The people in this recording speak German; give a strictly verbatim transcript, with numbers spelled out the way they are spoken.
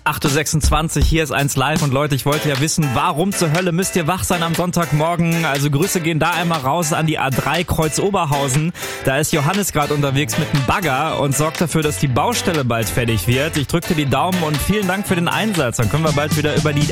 acht Uhr sechsundzwanzig, hier ist eins live und Leute, ich wollte ja wissen, warum zur Hölle müsst ihr wach sein am Sonntagmorgen? Also Grüße gehen da einmal raus an die A drei Kreuz Oberhausen. Da ist Johannes gerade unterwegs mit einem Bagger und sorgt dafür, dass die Baustelle bald fertig wird. Ich drücke dir die Daumen und vielen Dank für den Einsatz. Dann können wir bald wieder über die